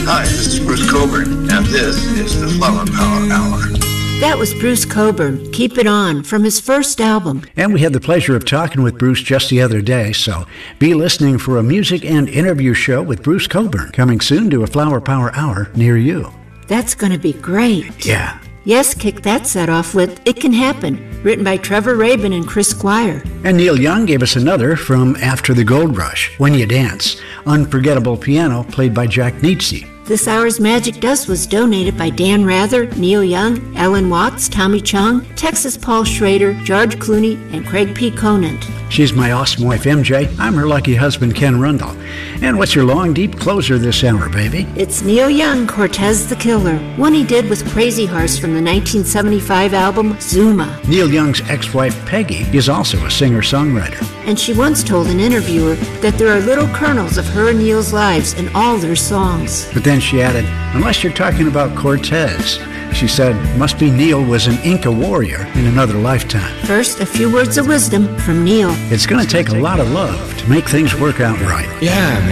Hi, this is Bruce Coburn, and this is the Flower Power Hour. That was Bruce Coburn, Keep It On, from his first album. And we had the pleasure of talking with Bruce just the other day, so be listening for a music and interview show with Bruce Coburn, coming soon to a Flower Power Hour near you. That's going to be great. Yeah. Yes, kick that set off with It Can Happen, written by Trevor Rabin and Chris Squire. And Neil Young gave us another from After the Gold Rush, When You Dance, unforgettable piano played by Jack Nietzsche. This hour's Magic Dust was donated by Dan Rather, Neil Young, Ellen Watts, Tommy Chung, Texas Paul Schrader, George Clooney, and Craig P. Conant. She's my awesome wife, MJ. I'm her lucky husband, Ken Rundle. And what's your long, deep closer this hour, baby? It's Neil Young, Cortez the Killer, one he did with Crazy Horse from the 1975 album Zuma. Neil Young's ex-wife, Peggy, is also a singer-songwriter. And she once told an interviewer that there are little kernels of her and Neil's lives in all their songs. But then she added, unless you're talking about Cortez. She said, must be Neil was an Inca warrior in another lifetime. First, a few words of wisdom from Neil. It's going to take a lot of love to make things work out right. Yeah,